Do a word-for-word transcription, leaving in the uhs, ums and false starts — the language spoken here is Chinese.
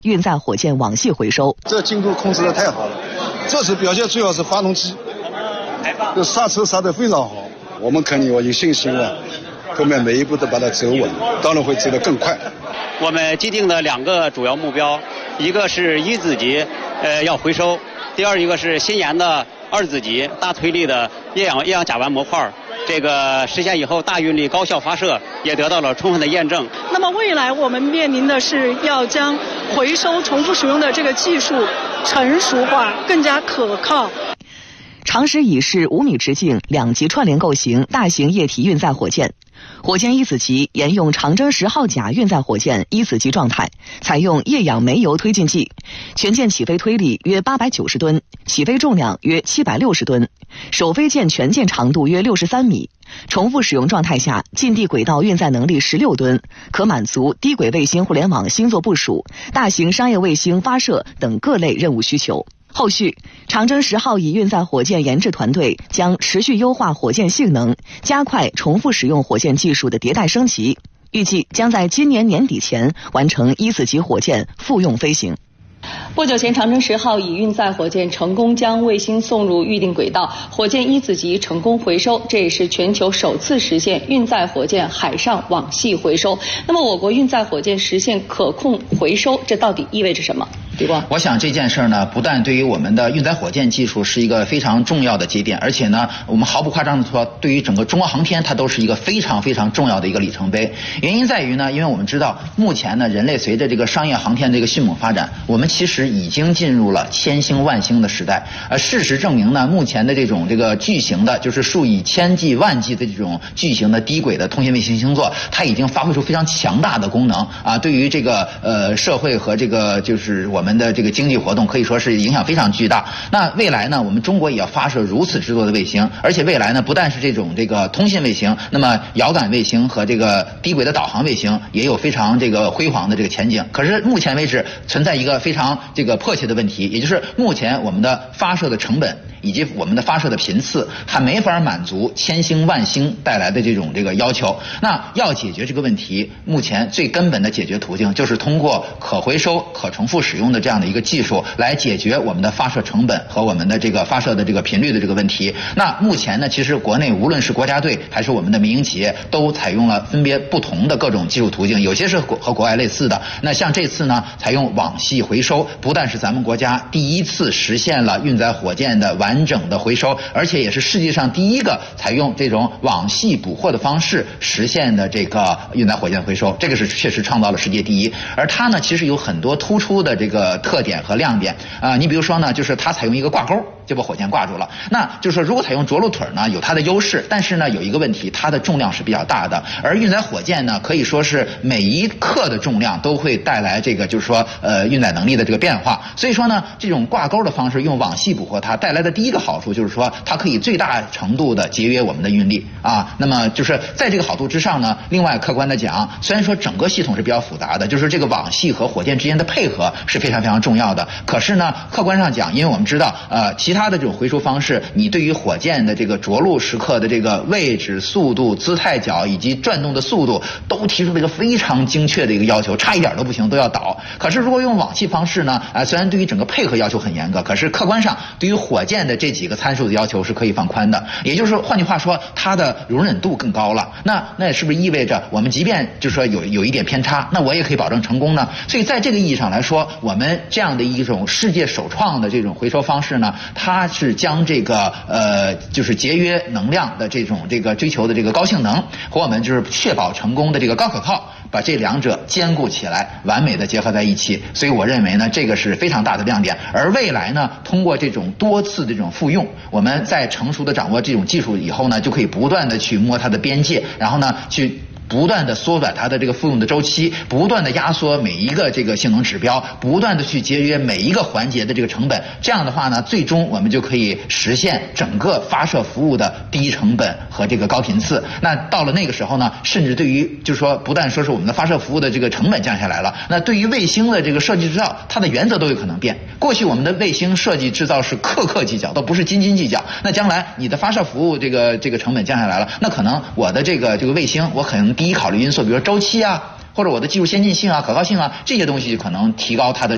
运载火箭网系回收。 这进度控制的太好了，这次表现主要是发动机，这刹车刹得非常好。我们肯定我有信心了，后面每一步都把它走稳，当然会走得更快。 我们既定的两个主要目标，一个是一子级，呃要回收；第二一个是新研的二子级大推力的液氧液氧甲烷模块。这个实现以后大运力高效发射也得到了充分的验证。 那么未来我们面临的是要将回收重复使用的这个技术成熟化，更加可靠。 长实乙是五米直径、两级串联构型大型液体运载火箭。火箭一子级沿用长征十号甲运载火箭一子级状态，采用液氧煤油推进剂，全舰起飞推力约八百九十吨，起飞重量约七百六十吨，首飞舰全舰长度约六十三米，重复使用状态下近地轨道运载能力十六吨，可满足低轨卫星互联网星座部署、大型商业卫星发射等各类任务需求。后续，长征十号乙运载火箭研制团队将持续优化火箭性能，加快重复使用火箭技术的迭代升级，预计将在今年年底前完成一子级火箭复用飞行。 不久前，长征十号乙运载火箭成功将卫星送入预定轨道，火箭一子级成功回收，这也是全球首次实现运载火箭海上网系回收。那么，我国运载火箭实现可控回收，这到底意味着什么？ 我想这件事呢，不但对于我们的运载火箭技术是一个非常重要的节点，而且呢，我们毫不夸张的说，对于整个中国航天，它都是一个非常非常重要的一个里程碑。原因在于呢，因为我们知道，目前呢，人类随着这个商业航天这个迅猛发展，我们其实已经进入了千星万星的时代。而事实证明呢，目前的这种这个巨型的，就是数以千计万计的这种巨型的低轨的通信卫星星座，它已经发挥出非常强大的功能啊，对于这个呃社会和这个就是我们的这个经济活动可以说是影响非常巨大。那未来呢，我们中国也要发射如此之多的卫星，而且未来呢，不但是这种这个通信卫星，那么遥感卫星和这个低轨的导航卫星也有非常这个辉煌的这个前景。可是目前为止存在一个非常这个迫切的问题，也就是目前我们的发射的成本以及我们的发射的频次还没法满足千星万星带来的这种这个要求。那要解决这个问题，目前最根本的解决途径就是通过可回收、可重复使用的这样的一个技术来解决我们的发射成本和我们的这个发射的这个频率的这个问题。那目前呢，其实国内无论是国家队还是我们的民营企业，都采用了分别不同的各种技术途径，有些是和国外类似的。那像这次呢，采用网系回收，不但是咱们国家第一次实现了运载火箭的完整的回收，而且也是世界上第一个采用这种网系捕获的方式实现的这个运载火箭回收，这个是确实创造了世界第一。而它呢，其实有很多突出的这个特点和亮点啊、呃，你比如说呢，就是它采用一个挂钩就把火箭挂住了。那就是说，如果采用着陆腿呢，有它的优势，但是呢，有一个问题，它的重量是比较大的。而运载火箭呢，可以说是每一克的重量都会带来这个就是说呃运载能力的这个变化。所以说呢，这种挂钩的方式用网系捕获它带来的第一个好处就是说，它可以最大程度的节约我们的运力啊。那么就是在这个好处之上呢，另外客观的讲，虽然说整个系统是比较复杂的，就是这个网系和火箭之间的配合是非常非常重要的。可是呢，客观上讲，因为我们知道呃其他的这种回收方式，你对于火箭的这个着陆时刻的这个位置、速度、姿态角以及转动的速度都提出了一个非常精确的一个要求，差一点都不行，都要倒。可是如果用网系方式呢，呃虽然对于整个配合要求很严格，可是客观上对于火箭的这几个参数的要求是可以放宽的。也就是说，换句话说，它的容忍度更高了。那那也是不是意味着我们即便就是说有有一点偏差，那我也可以保证成功呢？所以在这个意义上来说，我们这样的一种世界首创的这种回收方式呢，它是将这个呃就是节约能量的这种这个追求的这个高性能和我们就是确保成功的这个高可靠，把这两者兼顾起来，完美的结合在一起。所以我认为呢，这个是非常大的亮点。而未来呢，通过这种多次的这种复用，我们在成熟的掌握这种技术以后呢，就可以不断的去摸它的边界，然后呢去不断的缩短它的这个复用的周期，不断的压缩每一个这个性能指标，不断的去节约每一个环节的这个成本。这样的话呢，最终我们就可以实现整个发射服务的低成本和这个高频次。那到了那个时候呢，甚至对于就是说，不但说是我们的发射服务的这个成本降下来了，那对于卫星的这个设计制造，它的原则都有可能变。过去我们的卫星设计制造是克克计较，都不是斤斤计较。那将来你的发射服务这个这个成本降下来了，那可能我的这个这个卫星，我可能第一考虑因素，比如说周期啊，或者我的技术先进性啊、可靠性啊，这些东西可能提高它的